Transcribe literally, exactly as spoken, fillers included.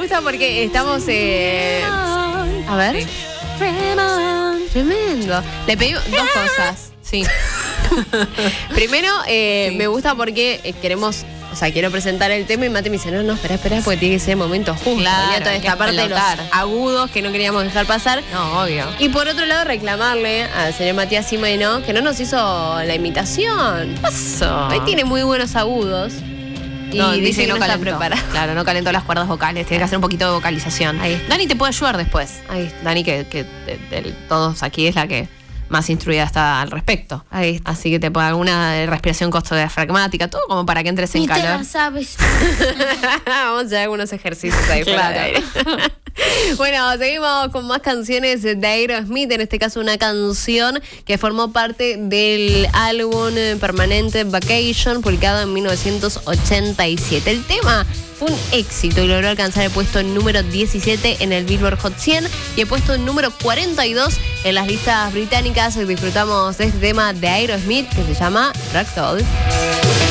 gusta porque estamos... Eh... A ver. Sí. Tremendo. Le pedí dos cosas. Sí. Primero, eh, Sí. me gusta porque eh, queremos... O sea, quiero presentar el tema y Mate me dice, no, no, espera, espera, porque tiene que ser el momento justo. Claro, Venía toda hay esta que parte de los explotar. agudos que no queríamos dejar pasar. No, obvio. Y por otro lado, reclamarle al señor Matías Simeno que no nos hizo la imitación. Pasó. Hoy tiene muy buenos agudos. Y No, dice que no, está calentó. preparado. Claro, no calentó las cuerdas vocales. Tiene que hacer un poquito de vocalización. Ahí está. Dani te puede ayudar después. Ahí está. Dani, que, que de, de todos aquí es la que más instruida está al respecto. Ahí está. Así que te puede alguna respiración costo-diafragmática, todo como para que entres en Ni te calor. la sabes. Vamos a hacer algunos ejercicios ahí fuera Claro. de aire. Bueno, seguimos con más canciones de Aerosmith, en este caso una canción que formó parte del álbum Permanent Vacation, publicado en mil novecientos ochenta y siete. El tema fue un éxito y logró alcanzar el puesto número diecisiete en el Billboard Hot cien y el puesto número cuarenta y dos en las listas británicas. Disfrutamos de este tema de Aerosmith que se llama Ragdoll.